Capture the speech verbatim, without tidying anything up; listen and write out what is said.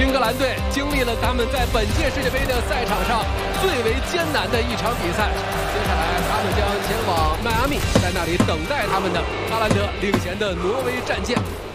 英格兰队经历了他们在本届世界杯的赛场上最为艰难的一场比赛，接下来他们将前往迈阿密，在那里等待他们的哈兰德领衔的挪威战舰。